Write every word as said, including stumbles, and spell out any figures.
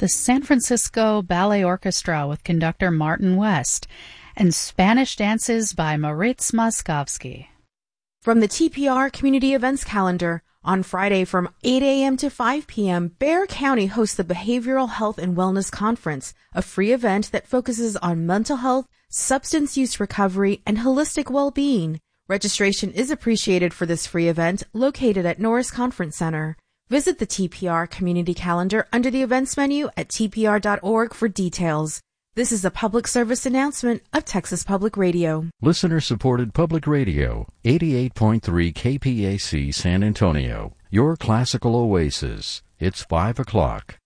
the San Francisco Ballet Orchestra with conductor Martin West, and Spanish dances by Moritz Moskowski. From the T P R Community Events Calendar, on Friday from eight a.m. to five p.m., Bexar County hosts the Behavioral Health and Wellness Conference, a free event that focuses on mental health, substance use recovery, and holistic well-being. Registration is appreciated for this free event located at Norris Conference Center. Visit the T P R Community Calendar under the events menu at t p r dot org for details. This is a public service announcement of Texas Public Radio. Listener-supported Public Radio, eighty-eight point three K P A C San Antonio, your classical oasis. It's five o'clock.